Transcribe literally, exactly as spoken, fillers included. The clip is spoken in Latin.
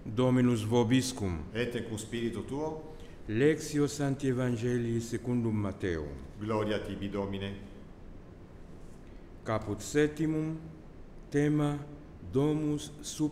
Dominus vobiscum. Et cum spiritu tuo. Lectio Sancti Evangelii secundum Mateo. Gloria tibi, Domine. Caput septimum, tema Domus